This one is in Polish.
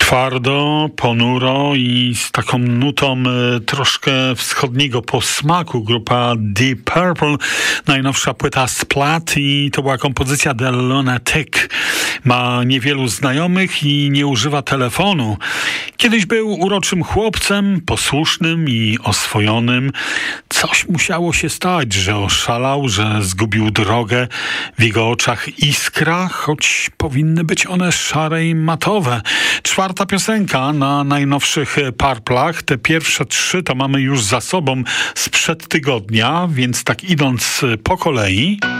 Twardo, ponuro i z taką nutą troszkę wschodniego posmaku grupa Deep Purple, najnowsza płyta Splat i to była kompozycja The Lunatic. Ma niewielu znajomych i nie używa telefonu. Kiedyś był uroczym chłopcem, posłusznym i oswojonym. Coś musiało się stać, że oszalał, że zgubił drogę. W jego oczach iskra, choć powinny być one szare i matowe. Czwarta piosenka na najnowszych Purplach. Te pierwsze trzy to mamy już za sobą sprzed tygodnia, więc tak idąc po kolei.